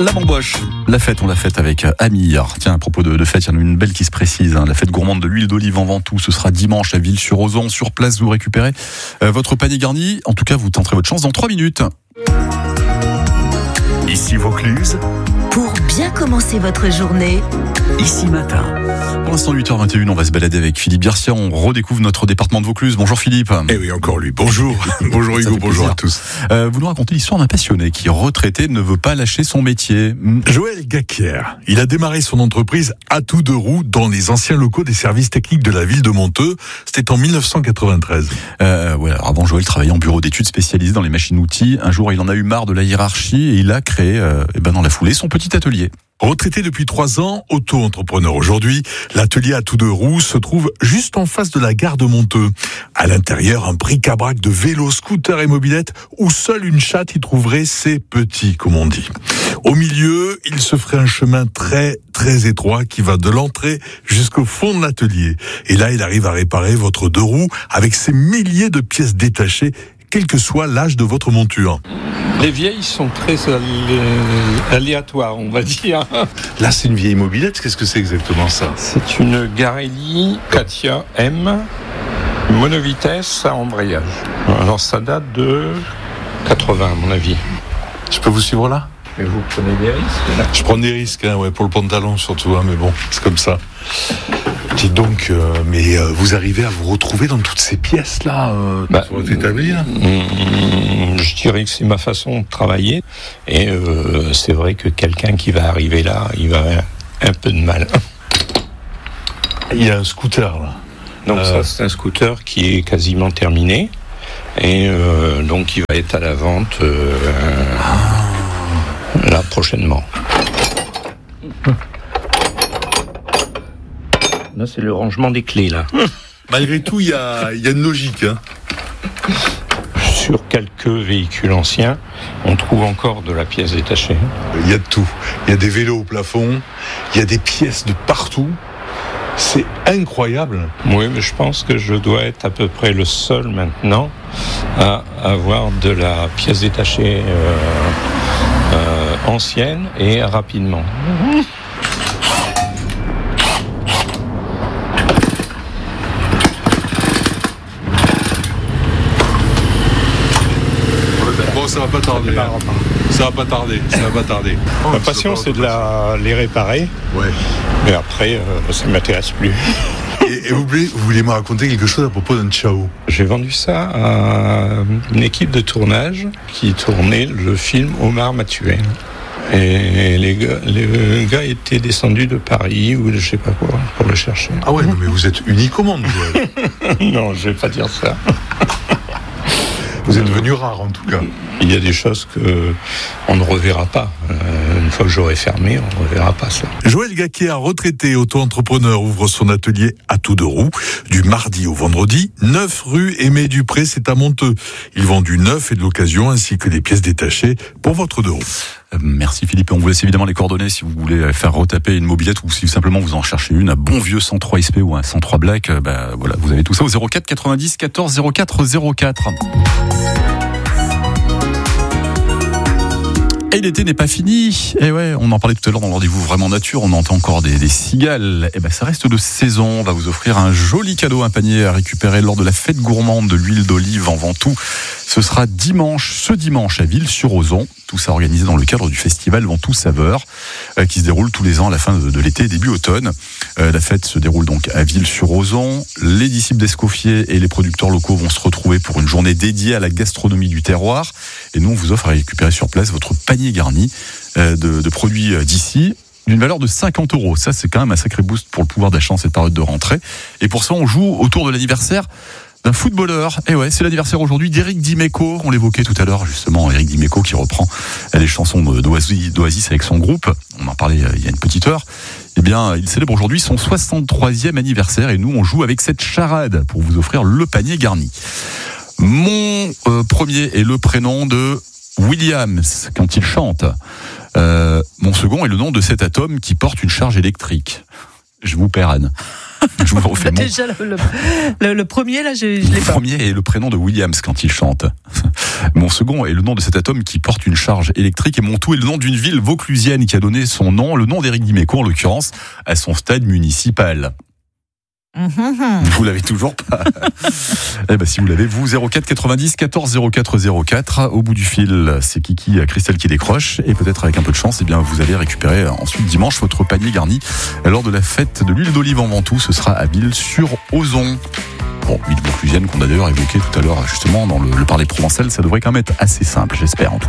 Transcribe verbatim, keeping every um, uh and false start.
La bamboche, la fête, on l'a faite avec Amir. Tiens, à propos de, de fête, il y en a une belle qui se précise. Hein. La fête gourmande de l'huile d'olive en Ventoux, ce sera dimanche à Ville-sur-Ozon. Sur place, vous récupérez euh, votre panier garni. En tout cas, vous tenterez votre chance dans trois minutes. Ici Vaucluse. Pour bien commencer votre journée. Ici Matin. Pour l'instant, huit heures vingt et une, on va se balader avec Philippe Garcia. On redécouvre notre département de Vaucluse. Bonjour Philippe. Eh oui, encore lui. Bonjour. Bonjour Hugo, bonjour à tous. Euh, vous nous racontez l'histoire d'un passionné qui, retraité, ne veut pas lâcher son métier. Joël Gaquier, il a démarré son entreprise Atout de Roue dans les anciens locaux des services techniques de la ville de Monteux. C'était en dix-neuf cent quatre-vingt-treize. Euh, ouais, alors avant, Joël travaillait en bureau d'études spécialisé dans les machines-outils. Un jour, il en a eu marre de la hiérarchie et il a créé, euh, eh ben dans la foulée, son petit atelier. Retraité depuis trois ans, auto-entrepreneur aujourd'hui, l'atelier Atout de Roue se trouve juste en face de la gare de Monteux. À l'intérieur, un bric-à-brac de vélos, scooters et mobylettes où seule une chatte y trouverait ses petits, comme on dit. Au milieu, il se ferait un chemin très, très étroit qui va de l'entrée jusqu'au fond de l'atelier. Et là, il arrive à réparer votre deux roues avec ses milliers de pièces détachées, quel que soit l'âge de votre monture. Les vieilles sont très aléatoires, on va dire. Là, c'est une vieille mobilette. Qu'est-ce que c'est exactement ça? C'est une Garelli Katia M, monovitesse à embrayage. Alors ça date de quatre-vingts, à mon avis. Je peux vous suivre là? Mais vous prenez des risques là? Je prends des risques, hein, ouais, pour le pantalon surtout, hein, mais bon, c'est comme ça. Dites donc, euh, mais euh, vous arrivez à vous retrouver dans toutes ces pièces-là euh, bah, sur votre établi là mmh, Je dirais que c'est ma façon de travailler. Et euh, c'est vrai que quelqu'un qui va arriver là, il va avoir un peu de mal. Il y a un scooter là. Donc euh... ça, c'est un scooter qui est quasiment terminé. Et euh, donc il va être à la vente euh, ah. là prochainement. Là, c'est le rangement des clés, là. Malgré tout, il y a, y a une logique. Hein. Sur quelques véhicules anciens, on trouve encore de la pièce détachée. Il y a de tout. Il y a des vélos au plafond, il y a des pièces de partout. C'est incroyable. Oui, mais je pense que je dois être à peu près le seul maintenant à avoir de la pièce détachée euh, euh, ancienne et rapidement. Bon, ça va pas tarder. Hein. Ça va pas tarder. Ça va pas tarder. Ma passion, c'est de la, les réparer. Ouais. Mais après, euh, ça ne m'intéresse plus. Et, et vous, voulez, vous voulez me raconter quelque chose à propos d'un Ciao? J'ai vendu ça à une équipe de tournage qui tournait le film Omar m'a tué. Et les gars, les gars étaient descendus de Paris ou de je sais pas quoi pour le chercher. Ah ouais, non, mais vous êtes unique au monde, ouais. Non, je vais pas dire ça. Vous êtes devenu rare en tout cas. Il y a des choses que on ne reverra pas. Euh, une fois que j'aurai fermé, on ne reverra pas ça. Joël Gaquier, retraité auto-entrepreneur, ouvre son atelier Atout de Roue du mardi au vendredi, neuf rue Aimé Dupré, c'est à Monteux. Il vend du neuf et de l'occasion ainsi que des pièces détachées pour votre deux roues. Euh, merci Philippe. On vous laisse évidemment les coordonnées si vous voulez faire retaper une mobilette ou si simplement vous en cherchez une, un bon vieux cent trois S P ou un cent trois Black. Euh, bah, voilà, vous avez tout ça au zéro quatre quatre-vingt-dix quatorze zéro quatre zéro quatre. Et l'été n'est pas fini. Et ouais, on en parlait tout à l'heure dans le rendez-vous vraiment nature. On entend encore des, des cigales. Et ben, ça reste de saison. On va vous offrir un joli cadeau, un panier à récupérer lors de la fête gourmande de l'huile d'olive en Ventoux. Ce sera dimanche, ce dimanche à Ville-sur-Ozon. Tout ça organisé dans le cadre du festival Ventoux Saveur, euh, qui se déroule tous les ans à la fin de, de l'été et début automne. Euh, la fête se déroule donc à Ville-sur-Ozon. Les disciples d'Escoffier et les producteurs locaux vont se retrouver pour une journée dédiée à la gastronomie du terroir. Et nous, on vous offre à récupérer sur place votre panier garni euh, de, de produits d'ici, d'une valeur de cinquante euros. Ça, c'est quand même un sacré boost pour le pouvoir d'achat en cette période de rentrée. Et pour ça, on joue autour de l'anniversaire d'un footballeur. Et ouais, c'est l'anniversaire aujourd'hui d'Éric Dimeco. On l'évoquait tout à l'heure, justement, Éric Dimeco qui reprend les chansons d'Oasis, d'Oasis avec son groupe. On en parlait il y a une petite heure. Eh bien, il célèbre aujourd'hui son soixante-troisième anniversaire et nous, on joue avec cette charade pour vous offrir le panier garni. Mon euh, premier est le prénom de Williams, quand il chante. Euh, mon second est le nom de cet atome qui porte une charge électrique. Je vous perds, Anne. Je vous le refais. Mon... Déjà, le, le, le premier, là, je, je l'ai Le pas. premier est le prénom de Williams quand il chante. Mon second est le nom de cet atome qui porte une charge électrique. Et mon tout est le nom d'une ville vauclusienne qui a donné son nom, le nom d'Éric Dimeco en l'occurrence, à son stade municipal. Mmh. Vous l'avez toujours pas. Eh ben si vous l'avez, vous zéro quatre quatre-vingt-dix quatorze zéro quatre zéro quatre. Au bout du fil, c'est Kiki Christelle qui décroche et peut-être avec un peu de chance, eh bien vous allez récupérer ensuite dimanche votre panier garni lors de la fête de l'huile d'olive en Ventoux. Ce sera à Ville-sur-Ozon. Bon, huile vauclusienne qu'on a d'ailleurs évoquée tout à l'heure justement dans le, le parler provençal. Ça devrait quand même être assez simple, j'espère en tout cas.